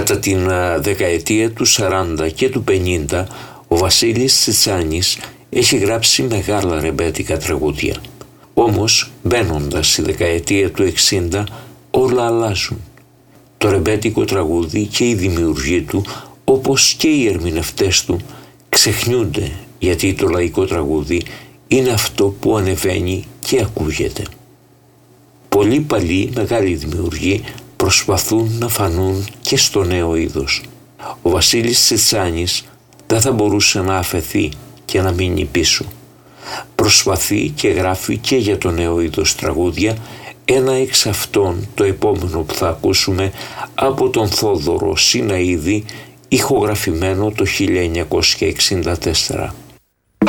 Κατά την δεκαετία του 40 και του 50 ο Βασίλης Τσιτσάνης έχει γράψει μεγάλα ρεμπέτικα τραγούδια. Όμως μπαίνοντας στη δεκαετία του 60 όλα αλλάζουν. Το ρεμπέτικο τραγούδι και οι δημιουργοί του, όπως και οι ερμηνευτές του, ξεχνιούνται, γιατί το λαϊκό τραγούδι είναι αυτό που ανεβαίνει και ακούγεται. Πολλοί παλιοί μεγάλοι δημιουργοί προσπαθούν να φανούν και στο νέο είδος. Ο Βασίλης Τσιτσάνης δεν θα μπορούσε να αφαιθεί και να μείνει πίσω. Προσπαθεί και γράφει και για το νέο είδος τραγούδια, ένα εξ αυτών το επόμενο που θα ακούσουμε από τον Θόδωρο Σιναΐδη, ηχογραφημένο το 1964.